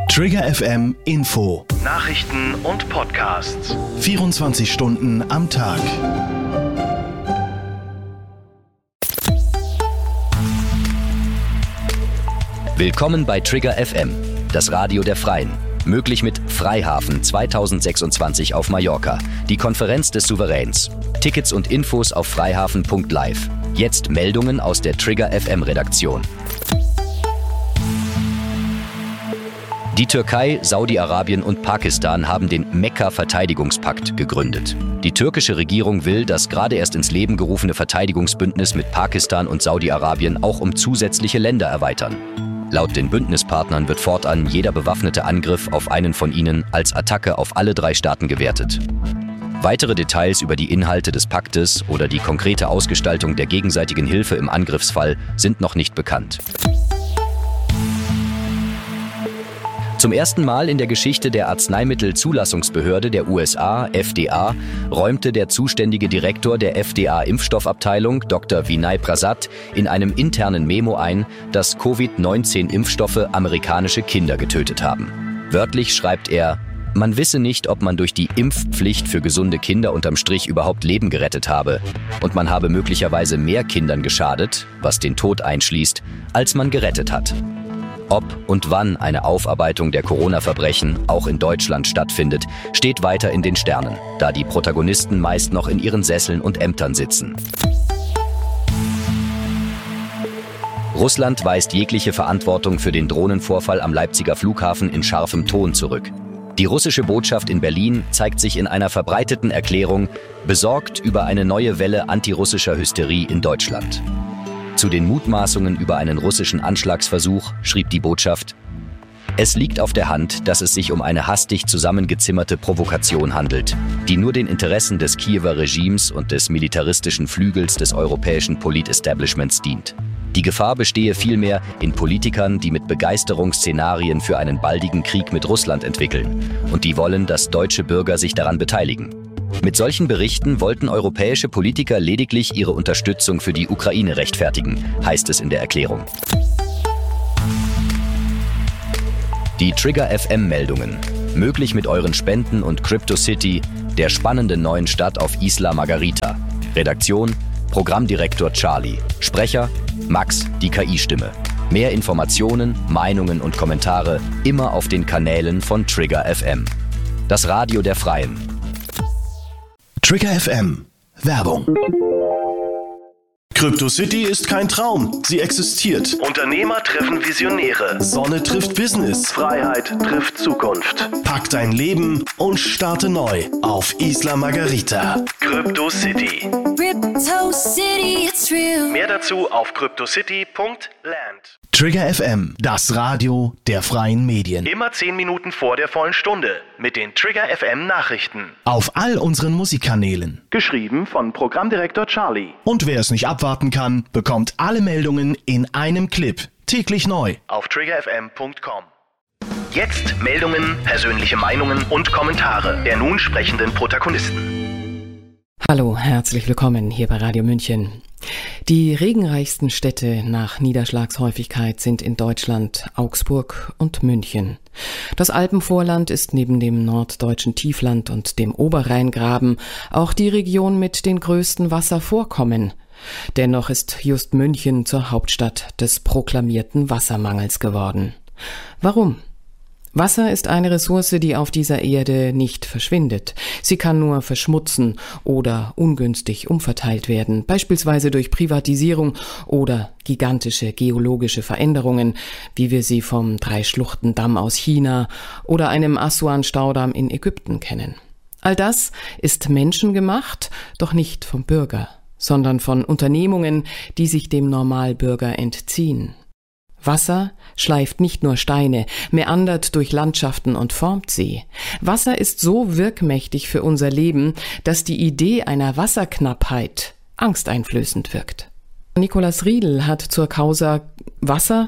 Trigger FM Info. Nachrichten und Podcasts. 24 Stunden am Tag. Willkommen bei Trigger FM, das Radio der Freien. Möglich mit Freihafen 2026 auf Mallorca, die Konferenz des Souveräns. Tickets und Infos auf freihafen.live. Jetzt Meldungen aus der Trigger FM Redaktion. Die Türkei, Saudi-Arabien und Pakistan haben den Mekka-Verteidigungspakt gegründet. Die türkische Regierung will das gerade erst ins Leben gerufene Verteidigungsbündnis mit Pakistan und Saudi-Arabien auch um zusätzliche Länder erweitern. Laut den Bündnispartnern wird fortan jeder bewaffnete Angriff auf einen von ihnen als Attacke auf alle 3 Staaten gewertet. Weitere Details über die Inhalte des Paktes oder die konkrete Ausgestaltung der gegenseitigen Hilfe im Angriffsfall sind noch nicht bekannt. Zum ersten Mal in der Geschichte der Arzneimittelzulassungsbehörde der USA, FDA, räumte der zuständige Direktor der FDA-Impfstoffabteilung, Dr. Vinay Prasad, in einem internen Memo ein, dass Covid-19-Impfstoffe amerikanische Kinder getötet haben. Wörtlich schreibt er: Man wisse nicht, ob man durch die Impfpflicht für gesunde Kinder unterm Strich überhaupt Leben gerettet habe. Und man habe möglicherweise mehr Kindern geschadet, was den Tod einschließt, als man gerettet hat. Ob und wann eine Aufarbeitung der Corona-Verbrechen auch in Deutschland stattfindet, steht weiter in den Sternen, da die Protagonisten meist noch in ihren Sesseln und Ämtern sitzen. Russland weist jegliche Verantwortung für den Drohnenvorfall am Leipziger Flughafen in scharfem Ton zurück. Die russische Botschaft in Berlin zeigt sich in einer verbreiteten Erklärung besorgt über eine neue Welle antirussischer Hysterie in Deutschland. Zu den Mutmaßungen über einen russischen Anschlagsversuch schrieb die Botschaft: Es liegt auf der Hand, dass es sich um eine hastig zusammengezimmerte Provokation handelt, die nur den Interessen des Kiewer Regimes und des militaristischen Flügels des europäischen Polit-Establishments dient. Die Gefahr bestehe vielmehr in Politikern, die mit Begeisterung Szenarien für einen baldigen Krieg mit Russland entwickeln und die wollen, dass deutsche Bürger sich daran beteiligen. Mit solchen Berichten wollten europäische Politiker lediglich ihre Unterstützung für die Ukraine rechtfertigen, heißt es in der Erklärung. Die Trigger FM-Meldungen. Möglich mit euren Spenden und CryptoCity, der spannenden neuen Stadt auf Isla Margarita. Redaktion: Programmdirektor Charlie. Sprecher: Max, die KI-Stimme. Mehr Informationen, Meinungen und Kommentare immer auf den Kanälen von Trigger FM. Das Radio der Freien. Trigger FM. Werbung. CryptoCity ist kein Traum, sie existiert. Unternehmer treffen Visionäre. Sonne trifft Business. Freiheit trifft Zukunft. Pack dein Leben und starte neu auf Isla Margarita. CryptoCity. CryptoCity, it's real. Mehr dazu auf cryptocity.land. Trigger FM, das Radio der freien Medien. Immer 10 Minuten vor der vollen Stunde mit den Trigger FM Nachrichten. Auf all unseren Musikkanälen. Geschrieben von Programmdirektor Charlie. Und wer es nicht abwarten kann, bekommt alle Meldungen in einem Clip. Täglich neu. Auf triggerfm.com. Jetzt Meldungen, persönliche Meinungen und Kommentare der nun sprechenden Protagonisten. Hallo, herzlich willkommen hier bei Radio München. Die regenreichsten Städte nach Niederschlagshäufigkeit sind in Deutschland Augsburg und München. Das Alpenvorland ist neben dem norddeutschen Tiefland und dem Oberrheingraben auch die Region mit den größten Wasservorkommen. Dennoch ist just München zur Hauptstadt des proklamierten Wassermangels geworden. Warum? Wasser ist eine Ressource, die auf dieser Erde nicht verschwindet. Sie kann nur verschmutzen oder ungünstig umverteilt werden, beispielsweise durch Privatisierung oder gigantische geologische Veränderungen, wie wir sie vom Drei-Schluchten-Damm aus China oder einem Assuan-Staudamm in Ägypten kennen. All das ist menschengemacht, doch nicht vom Bürger, sondern von Unternehmungen, die sich dem Normalbürger entziehen. Wasser schleift nicht nur Steine, meandert durch Landschaften und formt sie. Wasser ist so wirkmächtig für unser Leben, dass die Idee einer Wasserknappheit angsteinflößend wirkt. Nikolaus Riedl hat zur Causa Wasser,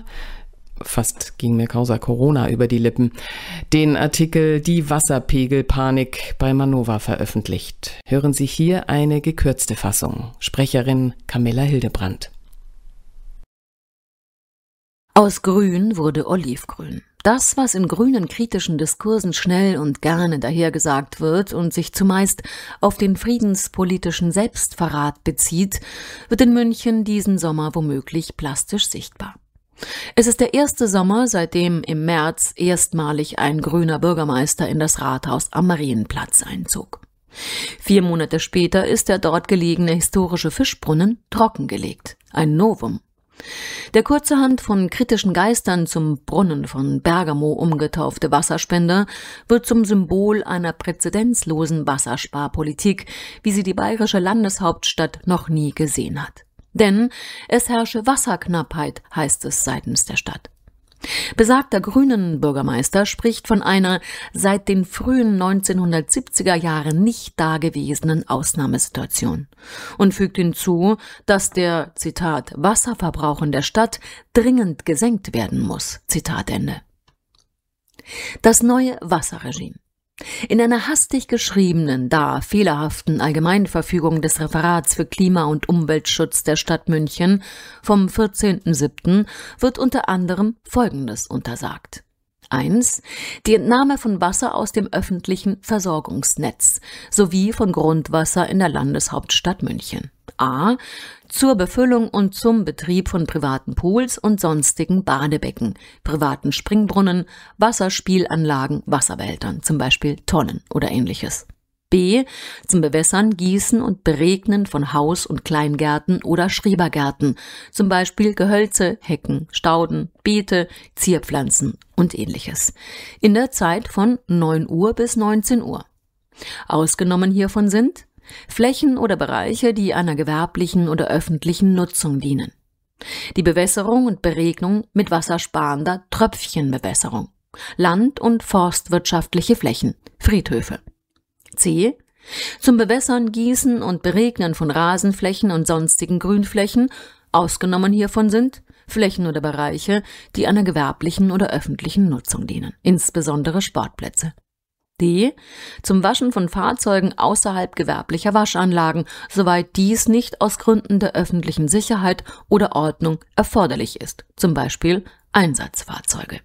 fast ging mir Causa Corona über die Lippen, den Artikel Die Wasserpegelpanik bei Manova veröffentlicht. Hören Sie hier eine gekürzte Fassung. Sprecherin Camilla Hildebrandt. Aus Grün wurde Olivgrün. Das, was in grünen kritischen Diskursen schnell und gerne dahergesagt wird und sich zumeist auf den friedenspolitischen Selbstverrat bezieht, wird in München diesen Sommer womöglich plastisch sichtbar. Es ist der erste Sommer, seitdem im März erstmalig ein grüner Bürgermeister in das Rathaus am Marienplatz einzog. 4 Monate später ist der dort gelegene historische Fischbrunnen trockengelegt. Ein Novum. Der kurzerhand von kritischen Geistern zum Brunnen von Bergamo umgetaufte Wasserspender wird zum Symbol einer präzedenzlosen Wassersparpolitik, wie sie die bayerische Landeshauptstadt noch nie gesehen hat. Denn es herrsche Wasserknappheit, heißt es seitens der Stadt. Besagter grünen Bürgermeister spricht von einer seit den frühen 1970er Jahren nicht dagewesenen Ausnahmesituation und fügt hinzu, dass der, Zitat, Wasserverbrauch in der Stadt dringend gesenkt werden muss, Zitat Ende. Das neue Wasserregime. In einer hastig geschriebenen, fehlerhaften Allgemeinverfügung des Referats für Klima- und Umweltschutz der Stadt München vom 14.07. wird unter anderem Folgendes untersagt. 1. Die Entnahme von Wasser aus dem öffentlichen Versorgungsnetz sowie von Grundwasser in der Landeshauptstadt München. A. Zur Befüllung und zum Betrieb von privaten Pools und sonstigen Badebecken, privaten Springbrunnen, Wasserspielanlagen, Wasserbehältern, zum Beispiel Tonnen oder ähnliches. B. Zum Bewässern, Gießen und Beregnen von Haus- und Kleingärten oder Schrebergärten, zum Beispiel Gehölze, Hecken, Stauden, Beete, Zierpflanzen und ähnliches. In der Zeit von 9 Uhr bis 19 Uhr. Ausgenommen hiervon sind Flächen oder Bereiche, die einer gewerblichen oder öffentlichen Nutzung dienen. Die Bewässerung und Beregnung mit wassersparender Tröpfchenbewässerung. Land- und forstwirtschaftliche Flächen, Friedhöfe. C. Zum Bewässern, Gießen und Beregnen von Rasenflächen und sonstigen Grünflächen, ausgenommen hiervon sind Flächen oder Bereiche, die einer gewerblichen oder öffentlichen Nutzung dienen, insbesondere Sportplätze. D. Zum Waschen von Fahrzeugen außerhalb gewerblicher Waschanlagen, soweit dies nicht aus Gründen der öffentlichen Sicherheit oder Ordnung erforderlich ist, zum Beispiel Einsatzfahrzeuge.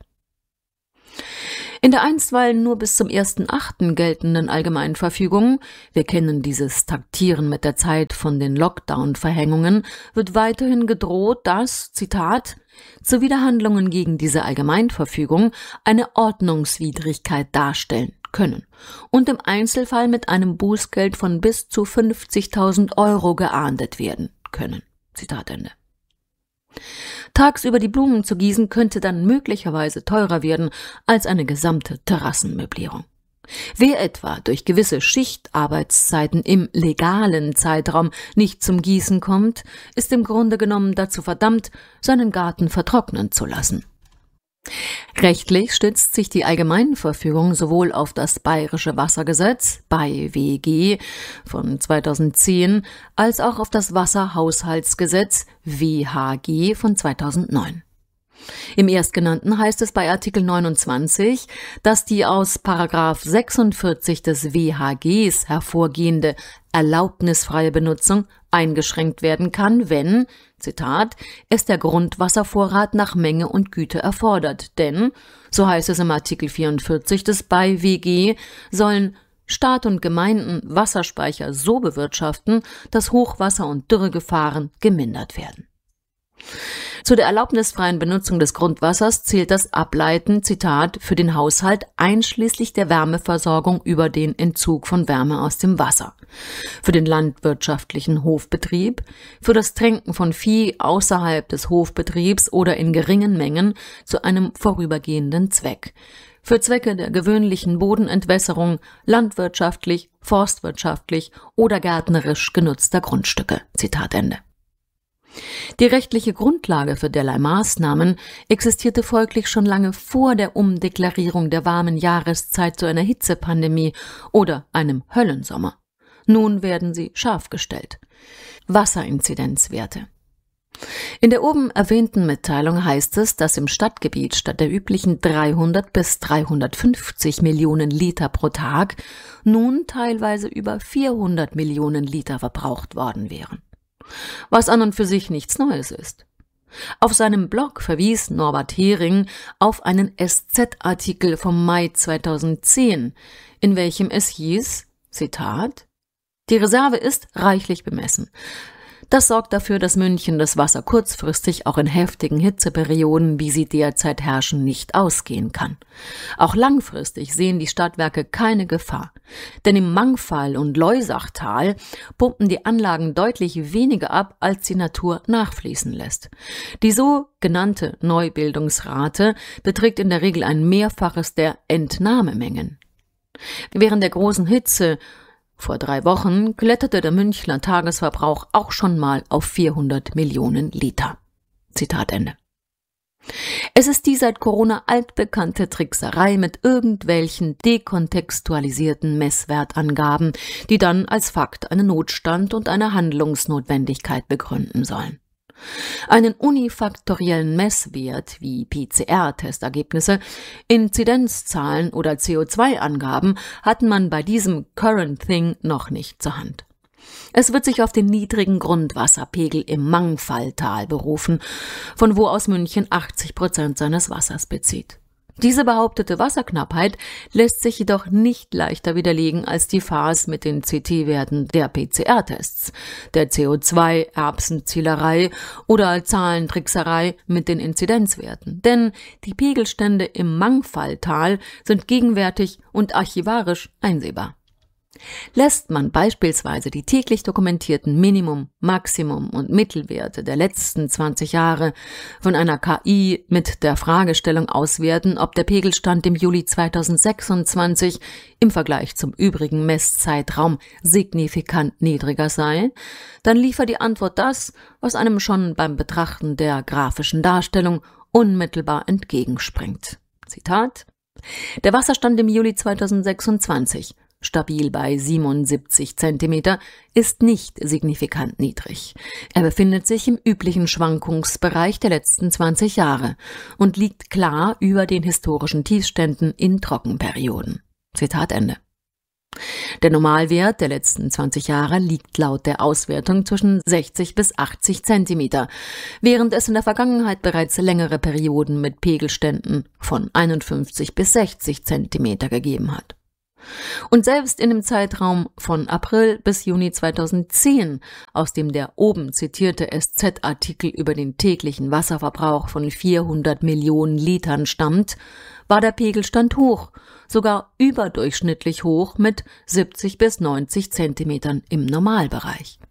In der einstweilen nur bis zum 1.8. geltenden Allgemeinverfügung, wir kennen dieses Taktieren mit der Zeit von den Lockdown-Verhängungen, wird weiterhin gedroht, dass, Zitat, Zuwiderhandlungen gegen diese Allgemeinverfügung eine Ordnungswidrigkeit darstellen können und im Einzelfall mit einem Bußgeld von bis zu 50.000 € geahndet werden können. Zitat Ende. Tagsüber die Blumen zu gießen könnte dann möglicherweise teurer werden als eine gesamte Terrassenmöblierung. Wer etwa durch gewisse Schichtarbeitszeiten im legalen Zeitraum nicht zum Gießen kommt, ist im Grunde genommen dazu verdammt, seinen Garten vertrocknen zu lassen. Rechtlich stützt sich die Allgemeinverfügung sowohl auf das Bayerische Wassergesetz (BayWG) von 2010 als auch auf das Wasserhaushaltsgesetz (WHG) von 2009. Im Erstgenannten heißt es bei Artikel 29, dass die aus § 46 des WHGs hervorgehende erlaubnisfreie Benutzung eingeschränkt werden kann, wenn, Zitat, es der Grundwasservorrat nach Menge und Güte erfordert. Denn, so heißt es im Artikel 44 des BayWG, sollen Staat und Gemeinden Wasserspeicher so bewirtschaften, dass Hochwasser- und Dürregefahren gemindert werden. Zu der erlaubnisfreien Benutzung des Grundwassers zählt das Ableiten, Zitat, für den Haushalt einschließlich der Wärmeversorgung über den Entzug von Wärme aus dem Wasser, für den landwirtschaftlichen Hofbetrieb, für das Tränken von Vieh außerhalb des Hofbetriebs oder in geringen Mengen zu einem vorübergehenden Zweck, für Zwecke der gewöhnlichen Bodenentwässerung, landwirtschaftlich, forstwirtschaftlich oder gärtnerisch genutzter Grundstücke. Zitat Ende. Die rechtliche Grundlage für derlei Maßnahmen existierte folglich schon lange vor der Umdeklarierung der warmen Jahreszeit zu einer Hitzepandemie oder einem Höllensommer. Nun werden sie scharf gestellt. Wasserinzidenzwerte. In der oben erwähnten Mitteilung heißt es, dass im Stadtgebiet statt der üblichen 300 bis 350 Millionen Liter pro Tag nun teilweise über 400 Millionen Liter verbraucht worden wären. Was an und für sich nichts Neues ist. Auf seinem Blog verwies Norbert Hering auf einen SZ-Artikel vom Mai 2010, in welchem es hieß, Zitat, die Reserve ist reichlich bemessen. Das sorgt dafür, dass München das Wasser kurzfristig auch in heftigen Hitzeperioden, wie sie derzeit herrschen, nicht ausgehen kann. Auch langfristig sehen die Stadtwerke keine Gefahr. Denn im Mangfall und Loisachtal pumpen die Anlagen deutlich weniger ab, als die Natur nachfließen lässt. Die sogenannte Neubildungsrate beträgt in der Regel ein Mehrfaches der Entnahmemengen. Während der großen Hitze vor 3 Wochen kletterte der Münchner Tagesverbrauch auch schon mal auf 400 Millionen Liter. Zitat Ende. Es ist die seit Corona altbekannte Trickserei mit irgendwelchen dekontextualisierten Messwertangaben, die dann als Fakt einen Notstand und eine Handlungsnotwendigkeit begründen sollen. Einen unifaktoriellen Messwert wie PCR-Testergebnisse, Inzidenzzahlen oder CO2-Angaben hat man bei diesem Current Thing noch nicht zur Hand. Es wird sich auf den niedrigen Grundwasserpegel im Mangfalltal berufen, von wo aus München 80% seines Wassers bezieht. Diese behauptete Wasserknappheit lässt sich jedoch nicht leichter widerlegen als die Farce mit den CT-Werten der PCR-Tests, der CO2-Erbsenzielerei oder Zahlentrickserei mit den Inzidenzwerten. Denn die Pegelstände im Mangfalltal sind gegenwärtig und archivarisch einsehbar. Lässt man beispielsweise die täglich dokumentierten Minimum-, Maximum- und Mittelwerte der letzten 20 Jahre von einer KI mit der Fragestellung auswerten, ob der Pegelstand im Juli 2026 im Vergleich zum übrigen Messzeitraum signifikant niedriger sei, dann liefert die Antwort das, was einem schon beim Betrachten der grafischen Darstellung unmittelbar entgegenspringt. Zitat: Der Wasserstand im Juli 2026 stabil bei 77 cm, ist nicht signifikant niedrig. Er befindet sich im üblichen Schwankungsbereich der letzten 20 Jahre und liegt klar über den historischen Tiefständen in Trockenperioden. Zitat Ende. Der Normalwert der letzten 20 Jahre liegt laut der Auswertung zwischen 60 bis 80 cm, während es in der Vergangenheit bereits längere Perioden mit Pegelständen von 51 bis 60 cm gegeben hat. Und selbst in dem Zeitraum von April bis Juni 2010, aus dem der oben zitierte SZ-Artikel über den täglichen Wasserverbrauch von 400 Millionen Litern stammt, war der Pegelstand hoch, sogar überdurchschnittlich hoch mit 70 bis 90 Zentimetern im Normalbereich.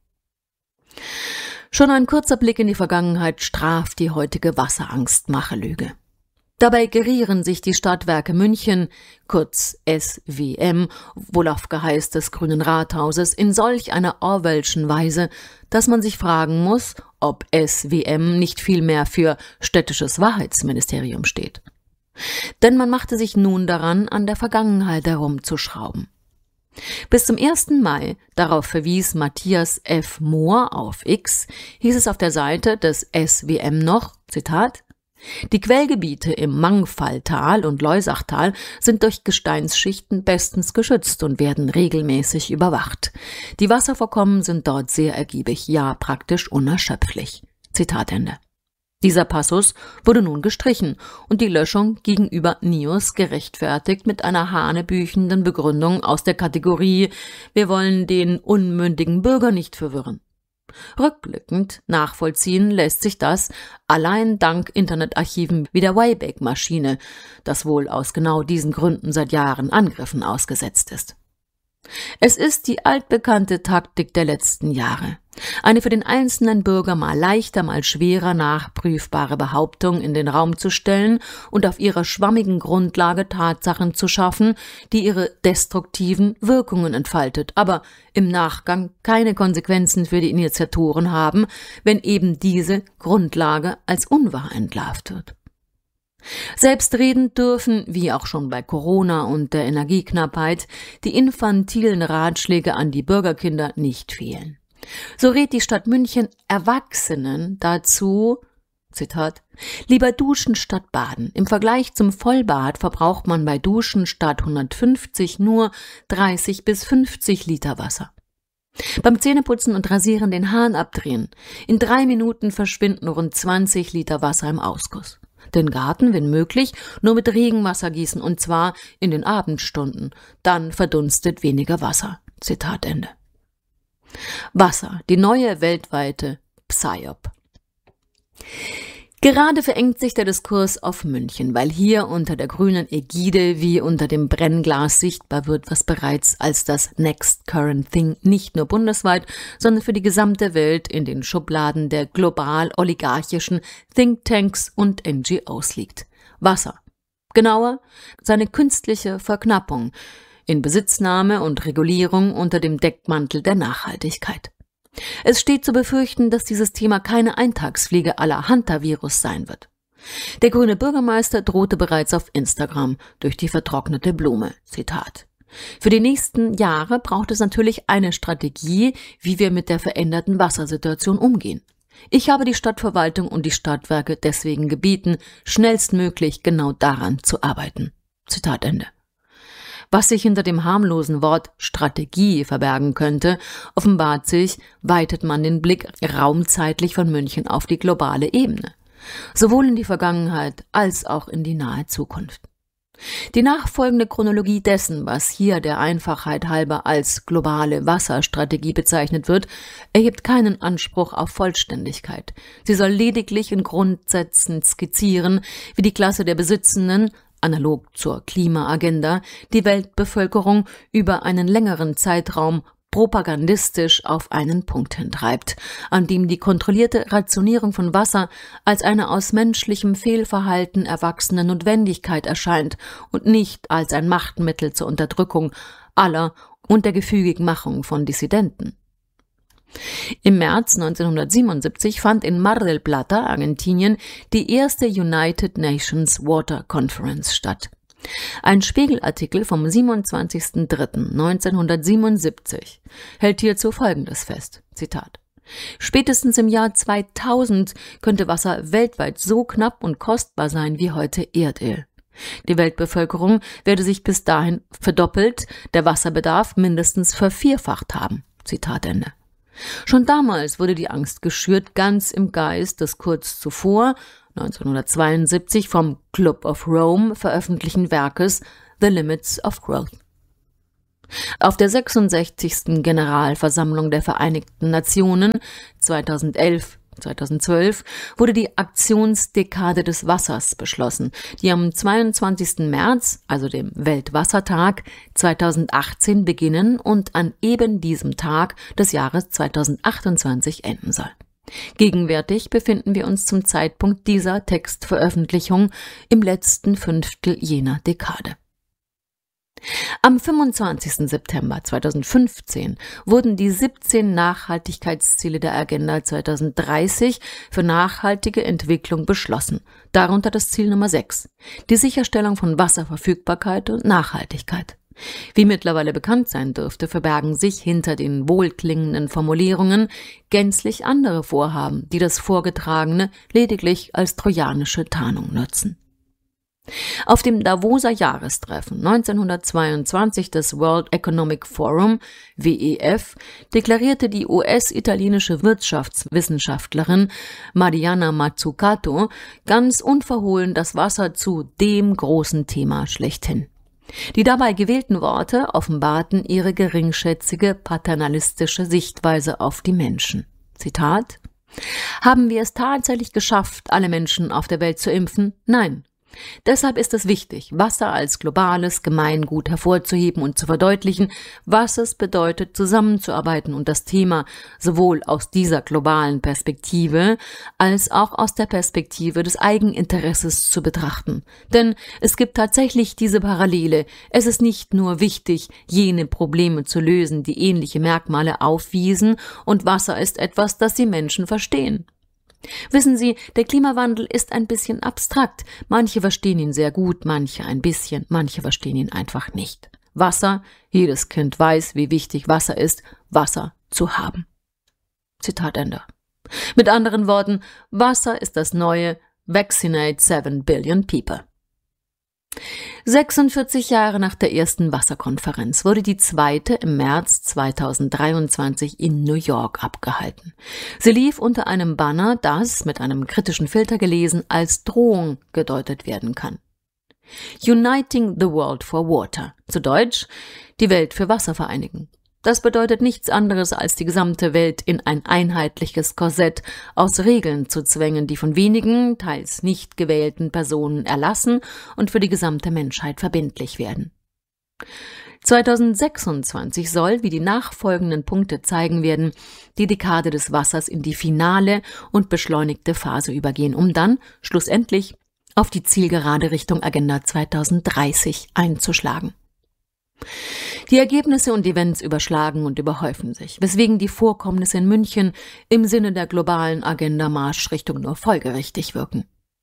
Schon ein kurzer Blick in die Vergangenheit straft die heutige Wasserangst-Machelüge. Dabei gerieren sich die Stadtwerke München, kurz SWM, wohl auf Geheiß des Grünen Rathauses, in solch einer Orwellschen Weise, dass man sich fragen muss, ob SWM nicht vielmehr für städtisches Wahrheitsministerium steht. Denn man machte sich nun daran, an der Vergangenheit herumzuschrauben. Bis zum 1. Mai, darauf verwies Matthias F. Mohr auf X, hieß es auf der Seite des SWM noch, Zitat: Die Quellgebiete im Mangfalltal und Loisachtal sind durch Gesteinsschichten bestens geschützt und werden regelmäßig überwacht. Die Wasservorkommen sind dort sehr ergiebig, ja praktisch unerschöpflich. Zitat Ende. Dieser Passus wurde nun gestrichen und die Löschung gegenüber NIOS gerechtfertigt mit einer hanebüchenden Begründung aus der Kategorie „Wir wollen den unmündigen Bürger nicht verwirren". Rückblickend nachvollziehen lässt sich das allein dank Internetarchiven wie der Wayback-Maschine, das wohl aus genau diesen Gründen seit Jahren Angriffen ausgesetzt ist. Es ist die altbekannte Taktik der letzten Jahre. Eine für den einzelnen Bürger mal leichter, mal schwerer nachprüfbare Behauptung in den Raum zu stellen und auf ihrer schwammigen Grundlage Tatsachen zu schaffen, die ihre destruktiven Wirkungen entfaltet, aber im Nachgang keine Konsequenzen für die Initiatoren haben, wenn eben diese Grundlage als unwahr entlarvt wird. Selbstredend dürfen, wie auch schon bei Corona und der Energieknappheit, die infantilen Ratschläge an die Bürgerkinder nicht fehlen. So rät die Stadt München Erwachsenen dazu, Zitat: Lieber duschen statt baden. Im Vergleich zum Vollbad verbraucht man bei Duschen statt 150 nur 30 bis 50 Liter Wasser. Beim Zähneputzen und Rasieren den Hahn abdrehen. In 3 Minuten verschwinden rund 20 Liter Wasser im Ausguss. Den Garten, wenn möglich, nur mit Regenwasser gießen, und zwar in den Abendstunden. Dann verdunstet weniger Wasser. Zitat Ende. Wasser, die neue weltweite PSYOP. Gerade verengt sich der Diskurs auf München, weil hier unter der grünen Ägide wie unter dem Brennglas sichtbar wird, was bereits als das Next Current Thing nicht nur bundesweit, sondern für die gesamte Welt in den Schubladen der global-oligarchischen Thinktanks und NGOs liegt. Wasser. Genauer, seine künstliche Verknappung, in Besitznahme und Regulierung unter dem Deckmantel der Nachhaltigkeit. Es steht zu befürchten, dass dieses Thema keine Eintagsfliege à la Hantavirus sein wird. Der grüne Bürgermeister drohte bereits auf Instagram durch die vertrocknete Blume. Zitat: Für die nächsten Jahre braucht es natürlich eine Strategie, wie wir mit der veränderten Wassersituation umgehen. Ich habe die Stadtverwaltung und die Stadtwerke deswegen gebeten, schnellstmöglich genau daran zu arbeiten. Zitat Ende. Was sich hinter dem harmlosen Wort Strategie verbergen könnte, offenbart sich, weitet man den Blick raumzeitlich von München auf die globale Ebene, sowohl in die Vergangenheit als auch in die nahe Zukunft. Die nachfolgende Chronologie dessen, was hier der Einfachheit halber als globale Wasserstrategie bezeichnet wird, erhebt keinen Anspruch auf Vollständigkeit. Sie soll lediglich in Grundsätzen skizzieren, wie die Klasse der Besitzenden, analog zur Klimaagenda, die Weltbevölkerung über einen längeren Zeitraum propagandistisch auf einen Punkt hintreibt, an dem die kontrollierte Rationierung von Wasser als eine aus menschlichem Fehlverhalten erwachsene Notwendigkeit erscheint und nicht als ein Machtmittel zur Unterdrückung aller und der gefügigen Machung von Dissidenten. Im März 1977 fand in Mar del Plata, Argentinien, die erste United Nations Water Conference statt. Ein Spiegelartikel vom 27.03.1977 hält hierzu Folgendes fest, Zitat: Spätestens im Jahr 2000 könnte Wasser weltweit so knapp und kostbar sein wie heute Erdöl. Die Weltbevölkerung werde sich bis dahin verdoppelt, der Wasserbedarf mindestens vervierfacht haben. Zitat Ende. Schon damals wurde die Angst geschürt, ganz im Geist des kurz zuvor, 1972, vom Club of Rome veröffentlichten Werkes The Limits of Growth. Auf der 66. Generalversammlung der Vereinigten Nationen 2011/2012 wurde die Aktionsdekade des Wassers beschlossen, die am 22. März, also dem Weltwassertag 2018, beginnen und an eben diesem Tag des Jahres 2028 enden soll. Gegenwärtig befinden wir uns zum Zeitpunkt dieser Textveröffentlichung im letzten Fünftel jener Dekade. Am 25. September 2015 wurden die 17 Nachhaltigkeitsziele der Agenda 2030 für nachhaltige Entwicklung beschlossen, darunter das Ziel Nummer 6, die Sicherstellung von Wasserverfügbarkeit und Nachhaltigkeit. Wie mittlerweile bekannt sein dürfte, verbergen sich hinter den wohlklingenden Formulierungen gänzlich andere Vorhaben, die das Vorgetragene lediglich als trojanische Tarnung nutzen. Auf dem Davoser Jahrestreffen 1922 des World Economic Forum, WEF, deklarierte die US-italienische Wirtschaftswissenschaftlerin Mariana Mazzucato ganz unverhohlen das Wasser zu dem großen Thema schlechthin. Die dabei gewählten Worte offenbarten ihre geringschätzige, paternalistische Sichtweise auf die Menschen. Zitat: Haben wir es tatsächlich geschafft, alle Menschen auf der Welt zu impfen? Nein. Deshalb ist es wichtig, Wasser als globales Gemeingut hervorzuheben und zu verdeutlichen, was es bedeutet, zusammenzuarbeiten und das Thema sowohl aus dieser globalen Perspektive als auch aus der Perspektive des Eigeninteresses zu betrachten. Denn es gibt tatsächlich diese Parallele. Es ist nicht nur wichtig, jene Probleme zu lösen, die ähnliche Merkmale aufwiesen, und Wasser ist etwas, das die Menschen verstehen. Wissen Sie, der Klimawandel ist ein bisschen abstrakt. Manche verstehen ihn sehr gut, manche ein bisschen, manche verstehen ihn einfach nicht. Wasser, jedes Kind weiß, wie wichtig Wasser ist, Wasser zu haben. Zitat Ende. Mit anderen Worten, Wasser ist das neue Vaccinate 7 Billion People. 46 Jahre nach der ersten Wasserkonferenz wurde die zweite im März 2023 in New York abgehalten. Sie lief unter einem Banner, das, mit einem kritischen Filter gelesen, als Drohung gedeutet werden kann. Uniting the World for Water, zu Deutsch, die Welt für Wasser vereinigen. Das bedeutet nichts anderes, als die gesamte Welt in ein einheitliches Korsett aus Regeln zu zwängen, die von wenigen, teils nicht gewählten Personen erlassen und für die gesamte Menschheit verbindlich werden. 2026 soll, wie die nachfolgenden Punkte zeigen werden, die Dekade des Wassers in die finale und beschleunigte Phase übergehen, um dann schlussendlich auf die zielgerade Richtung Agenda 2030 einzuschlagen. Die Ergebnisse und Events überschlagen und überhäufen sich, weswegen die Vorkommnisse in München im Sinne der globalen Agenda-Marschrichtung nur folgerichtig wirken.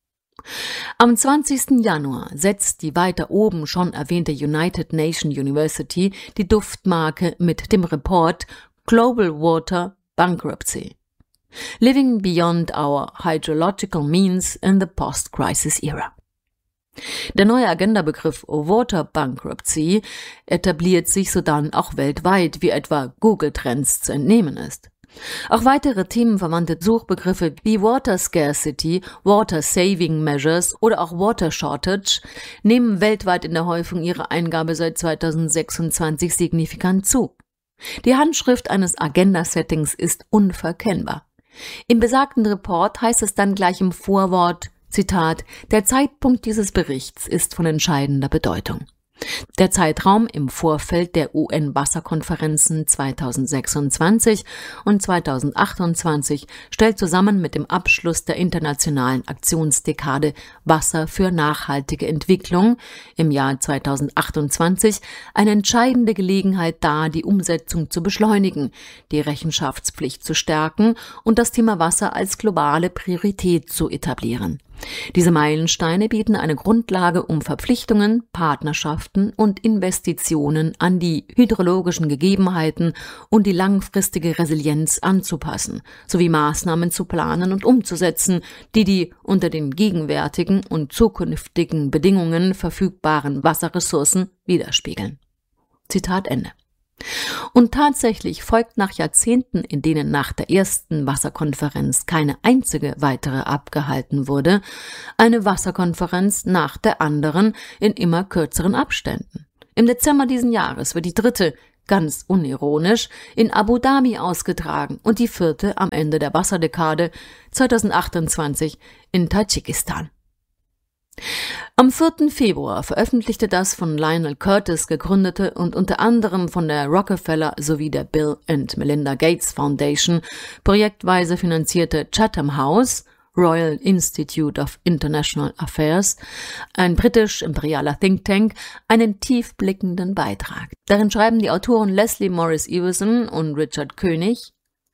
Am 20. Januar setzt die weiter oben schon erwähnte United Nations University die Duftmarke mit dem Report Global Water Bankruptcy: Living Beyond Our Hydrological Means in the Post-Crisis Era. Der neue Agenda-Begriff Water Bankruptcy etabliert sich sodann auch weltweit, wie etwa Google Trends zu entnehmen ist. Auch weitere themenverwandte Suchbegriffe wie Water Scarcity, Water Saving Measures oder auch Water Shortage nehmen weltweit in der Häufung ihre Eingabe seit 2026 signifikant zu. Die Handschrift eines Agenda-Settings ist unverkennbar. Im besagten Report heißt es dann gleich im Vorwort, Zitat, der Zeitpunkt dieses Berichts ist von entscheidender Bedeutung. Der Zeitraum im Vorfeld der UN-Wasserkonferenzen 2026 und 2028 stellt zusammen mit dem Abschluss der internationalen Aktionsdekade Wasser für nachhaltige Entwicklung im Jahr 2028 eine entscheidende Gelegenheit dar, die Umsetzung zu beschleunigen, die Rechenschaftspflicht zu stärken und das Thema Wasser als globale Priorität zu etablieren. Diese Meilensteine bieten eine Grundlage, um Verpflichtungen, Partnerschaften und Investitionen an die hydrologischen Gegebenheiten und die langfristige Resilienz anzupassen, sowie Maßnahmen zu planen und umzusetzen, die unter den gegenwärtigen und zukünftigen Bedingungen verfügbaren Wasserressourcen widerspiegeln. Zitat Ende. Und tatsächlich folgt nach Jahrzehnten, in denen nach der ersten Wasserkonferenz keine einzige weitere abgehalten wurde, eine Wasserkonferenz nach der anderen in immer kürzeren Abständen. Im Dezember diesen Jahres wird die dritte, ganz unironisch, in Abu Dhabi ausgetragen und die vierte am Ende der Wasserdekade 2028 in Tadschikistan. Am 4. Februar veröffentlichte das von Lionel Curtis gegründete und unter anderem von der Rockefeller sowie der Bill and Melinda Gates Foundation projektweise finanzierte Chatham House, Royal Institute of International Affairs, ein britisch-imperialer Think Tank, einen tiefblickenden Beitrag. Darin schreiben die Autoren Leslie Morris Iverson und Richard König,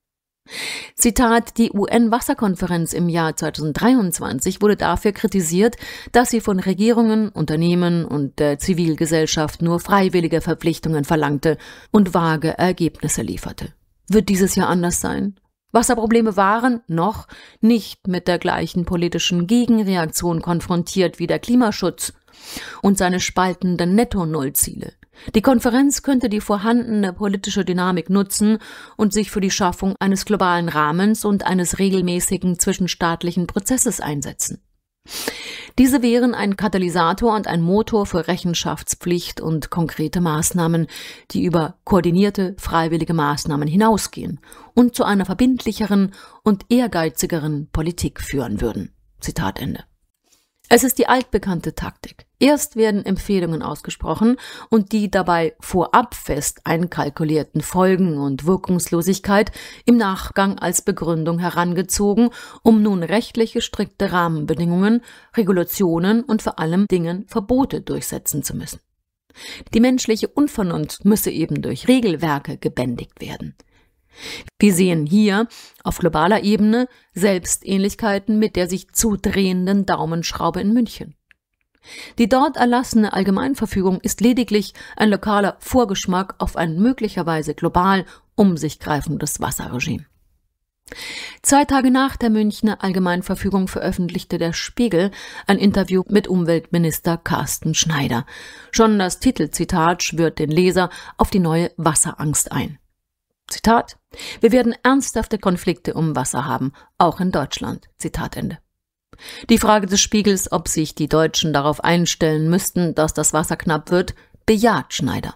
Zitat, die UN-Wasserkonferenz im Jahr 2023 wurde dafür kritisiert, dass sie von Regierungen, Unternehmen und der Zivilgesellschaft nur freiwillige Verpflichtungen verlangte und vage Ergebnisse lieferte. Wird dieses Jahr anders sein? Wasserprobleme waren noch nicht mit der gleichen politischen Gegenreaktion konfrontiert wie der Klimaschutz und seine spaltenden Netto-Null-Ziele. Die Konferenz könnte die vorhandene politische Dynamik nutzen und sich für die Schaffung eines globalen Rahmens und eines regelmäßigen zwischenstaatlichen Prozesses einsetzen. Diese wären ein Katalysator und ein Motor für Rechenschaftspflicht und konkrete Maßnahmen, die über koordinierte, freiwillige Maßnahmen hinausgehen und zu einer verbindlicheren und ehrgeizigeren Politik führen würden. Zitat Ende. Es ist die altbekannte Taktik. Erst werden Empfehlungen ausgesprochen und die dabei vorab fest einkalkulierten Folgen und Wirkungslosigkeit im Nachgang als Begründung herangezogen, um nun rechtliche strikte Rahmenbedingungen, Regulationen und vor allem Dingen Verbote durchsetzen zu müssen. Die menschliche Unvernunft müsse eben durch Regelwerke gebändigt werden. Wir sehen hier auf globaler Ebene Selbstähnlichkeiten mit der sich zudrehenden Daumenschraube in München. Die dort erlassene Allgemeinverfügung ist lediglich ein lokaler Vorgeschmack auf ein möglicherweise global um sich greifendes Wasserregime. 2 Tage nach der Münchner Allgemeinverfügung veröffentlichte der Spiegel ein Interview mit Umweltminister Carsten Schneider. Schon das Titelzitat schwört den Leser auf die neue Wasserangst ein. Zitat: Wir werden ernsthafte Konflikte um Wasser haben, auch in Deutschland. Zitat Ende. Die Frage des Spiegels, ob sich die Deutschen darauf einstellen müssten, dass das Wasser knapp wird, bejaht Schneider.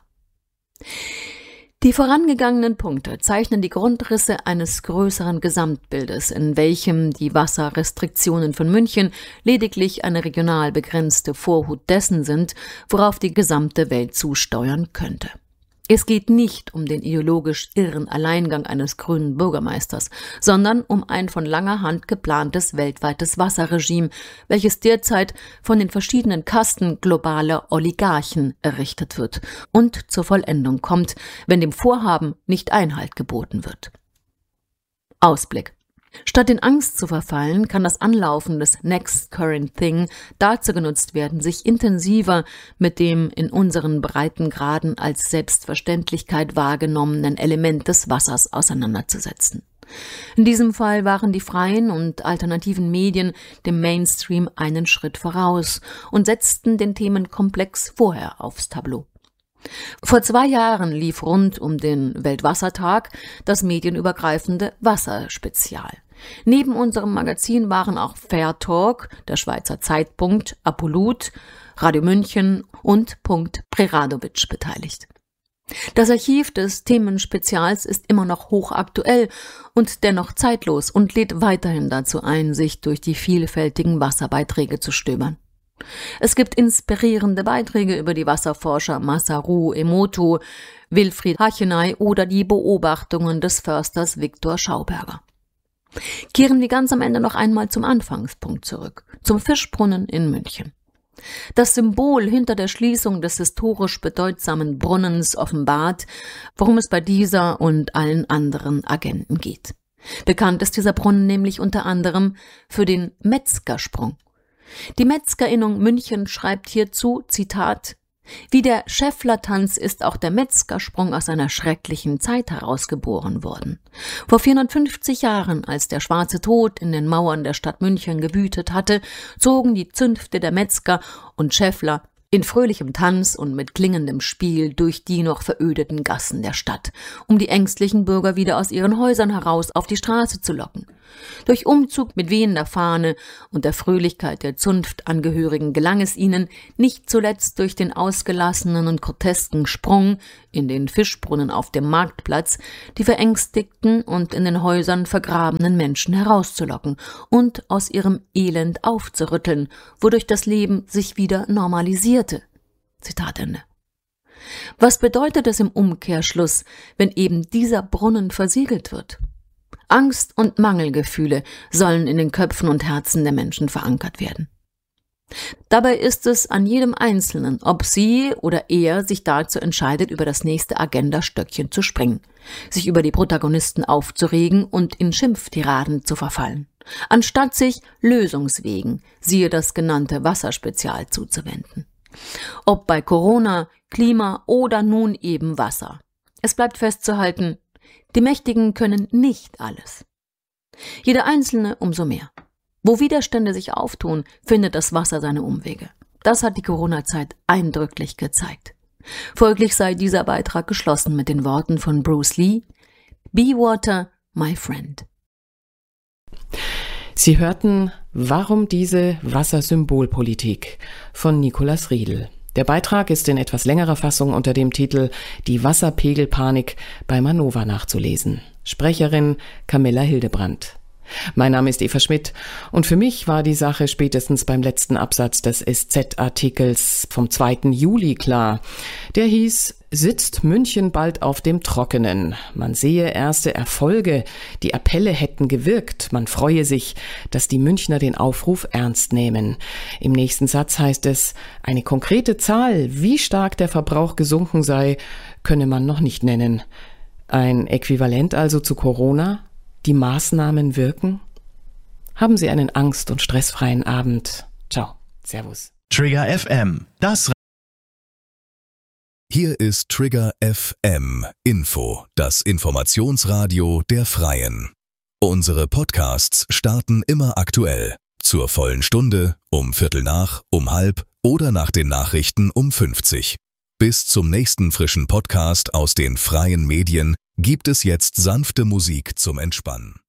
Die vorangegangenen Punkte zeichnen die Grundrisse eines größeren Gesamtbildes, in welchem die Wasserrestriktionen von München lediglich eine regional begrenzte Vorhut dessen sind, worauf die gesamte Welt zusteuern könnte. Es geht nicht um den ideologisch irren Alleingang eines grünen Bürgermeisters, sondern um ein von langer Hand geplantes weltweites Wasserregime, welches derzeit von den verschiedenen Kasten globaler Oligarchen errichtet wird und zur Vollendung kommt, wenn dem Vorhaben nicht Einhalt geboten wird. Ausblick. Statt in Angst zu verfallen, kann das Anlaufen des Next Current Thing dazu genutzt werden, sich intensiver mit dem in unseren Breitengraden als Selbstverständlichkeit wahrgenommenen Element des Wassers auseinanderzusetzen. In diesem Fall waren die freien und alternativen Medien dem Mainstream einen Schritt voraus und setzten den Themenkomplex vorher aufs Tableau. Vor 2 Jahren lief rund um den Weltwassertag das medienübergreifende Wasserspezial. Neben unserem Magazin waren auch Fair Talk, der Schweizer Zeitpunkt, Apolut, Radio München und Punkt Preradovic beteiligt. Das Archiv des Themenspezials ist immer noch hochaktuell und dennoch zeitlos und lädt weiterhin dazu ein, sich durch die vielfältigen Wasserbeiträge zu stöbern. Es gibt inspirierende Beiträge über die Wasserforscher Masaru Emoto, Wilfried Hachenay oder die Beobachtungen des Försters Viktor Schauberger. Kehren wir ganz am Ende noch einmal zum Anfangspunkt zurück, zum Fischbrunnen in München. Das Symbol hinter der Schließung des historisch bedeutsamen Brunnens offenbart, worum es bei dieser und allen anderen Agenten geht. Bekannt ist dieser Brunnen nämlich unter anderem für den Metzgersprung. Die Metzgerinnung München schreibt hierzu, Zitat: Wie der Schäfflertanz ist auch der Metzgersprung aus einer schrecklichen Zeit herausgeboren worden. Vor 450 Jahren, als der schwarze Tod in den Mauern der Stadt München gewütet hatte, zogen die Zünfte der Metzger und Schäffler in fröhlichem Tanz und mit klingendem Spiel durch die noch verödeten Gassen der Stadt, um die ängstlichen Bürger wieder aus ihren Häusern heraus auf die Straße zu locken. Durch Umzug mit wehender Fahne und der Fröhlichkeit der Zunftangehörigen gelang es ihnen, nicht zuletzt durch den ausgelassenen und grotesken Sprung in den Fischbrunnen auf dem Marktplatz, die verängstigten und in den Häusern vergrabenen Menschen herauszulocken und aus ihrem Elend aufzurütteln, wodurch das Leben sich wieder normalisierte. Zitat Ende. Was bedeutet es im Umkehrschluss, wenn eben dieser Brunnen versiegelt wird? Angst und Mangelgefühle sollen in den Köpfen und Herzen der Menschen verankert werden. Dabei ist es an jedem Einzelnen, ob sie oder er sich dazu entscheidet, über das nächste Agendastöckchen zu springen, sich über die Protagonisten aufzuregen und in Schimpftiraden zu verfallen, anstatt sich Lösungswegen, siehe das genannte Wasserspezial, zuzuwenden. Ob bei Corona, Klima oder nun eben Wasser. Es bleibt festzuhalten, die Mächtigen können nicht alles. Jeder Einzelne umso mehr. Wo Widerstände sich auftun, findet das Wasser seine Umwege. Das hat die Corona-Zeit eindrücklich gezeigt. Folglich sei dieser Beitrag geschlossen mit den Worten von Bruce Lee: Be water, my friend. Sie hörten Warum diese Wassersymbolpolitik von Nikolaus Riedel. Der Beitrag ist in etwas längerer Fassung unter dem Titel Die Wasserpegelpanik bei Manova nachzulesen. Sprecherin Camilla Hildebrandt. Mein Name ist Eva Schmidt und für mich war die Sache spätestens beim letzten Absatz des SZ-Artikels vom 2. Juli klar. Der hieß: Sitzt München bald auf dem Trockenen? Man sehe erste Erfolge, die Appelle hätten gewirkt. Man freue sich, dass die Münchner den Aufruf ernst nehmen. Im nächsten Satz heißt es, eine konkrete Zahl, wie stark der Verbrauch gesunken sei, könne man noch nicht nennen. Ein Äquivalent also zu Corona? Die Maßnahmen wirken? Haben Sie einen angst- und stressfreien Abend. Ciao. Servus. Trigger FM, das Hier ist Trigger FM Info, das Informationsradio der Freien. Unsere Podcasts starten immer aktuell. Zur vollen Stunde, um 5:15, um 5:30 oder nach den Nachrichten um 5:50. Bis zum nächsten frischen Podcast aus den freien Medien gibt es jetzt sanfte Musik zum Entspannen.